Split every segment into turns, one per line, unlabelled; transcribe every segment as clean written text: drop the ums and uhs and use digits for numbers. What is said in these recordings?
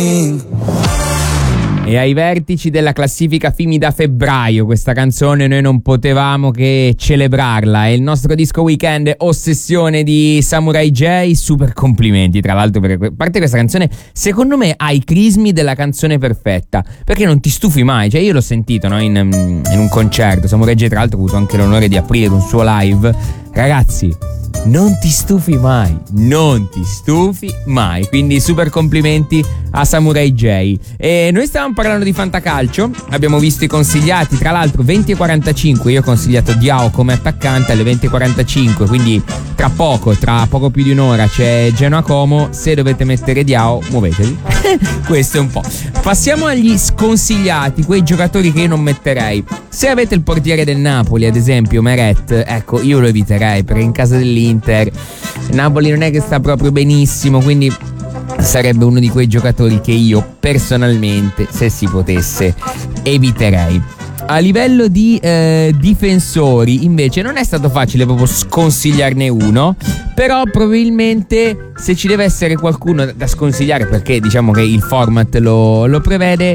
E ai vertici della classifica Fimi da febbraio, questa canzone noi non potevamo che celebrarla. È il nostro disco weekend Ossessione di Samurai J. Super complimenti, tra l'altro, perché a parte questa canzone, secondo me ha i crismi della canzone perfetta, perché non ti stufi mai. Cioè, io l'ho sentito, no, in un concerto. Samurai J, tra l'altro, ho avuto anche l'onore di aprire un suo live. Ragazzi, non ti stufi mai, non ti stufi mai. Quindi super complimenti a Samurai J. E noi stavamo parlando di fantacalcio, abbiamo visto i consigliati, tra l'altro 20:45, io ho consigliato Diao come attaccante alle 20:45, quindi tra poco più di un'ora c'è Genoa Como. Se dovete mettere Diao, muovetevi. Questo è un po'. Passiamo agli sconsigliati, quei giocatori che io non metterei. Se avete il portiere del Napoli, ad esempio Meret, ecco, io lo eviterei, perché in casa dell'Inter Napoli non è che sta proprio benissimo, quindi sarebbe uno di quei giocatori che io personalmente, se si potesse, eviterei. A livello di difensori invece non è stato facile proprio sconsigliarne uno, però probabilmente se ci deve essere qualcuno da sconsigliare, perché diciamo che il format lo prevede,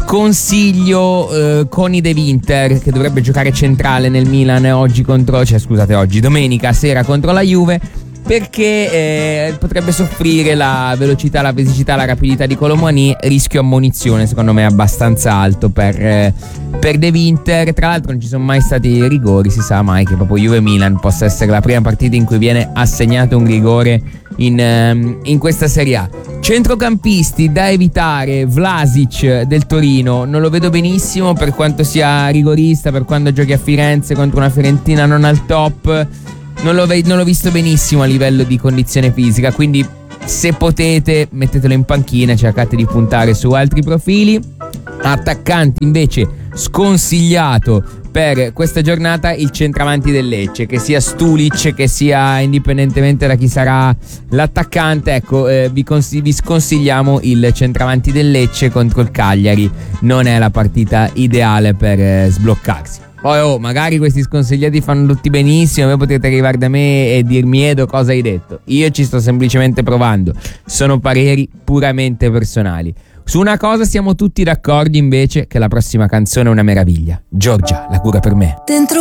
sconsiglio Coni De Winter, che dovrebbe giocare centrale nel Milan oggi domenica sera contro la Juve, perché potrebbe soffrire la velocità, la fisicità, la rapidità di Colomani. Rischio ammonizione secondo me abbastanza alto per De Winter. Tra l'altro non ci sono mai stati rigori, si sa mai che proprio Juve-Milan possa essere la prima partita in cui viene assegnato un rigore in questa Serie A. Centrocampisti da evitare: Vlasic del Torino, non lo vedo benissimo per quanto sia rigorista, per quando giochi a Firenze contro una Fiorentina non al top. Non l'ho visto benissimo a livello di condizione fisica, quindi se potete mettetelo in panchina e cercate di puntare su altri profili. Attaccanti invece sconsigliato per questa giornata il centravanti del Lecce, che sia Stulic, che sia indipendentemente da chi sarà l'attaccante, ecco, vi sconsigliamo il centravanti del Lecce contro il Cagliari, non è la partita ideale per sbloccarsi. Poi magari questi sconsigliati fanno tutti benissimo, voi potete arrivare da me e dirmi: Edo, cosa hai detto? Io ci sto semplicemente provando, sono pareri puramente personali. Su una cosa siamo tutti d'accordo invece, che la prossima canzone è una meraviglia. Giorgia, la cura per me.
Dentro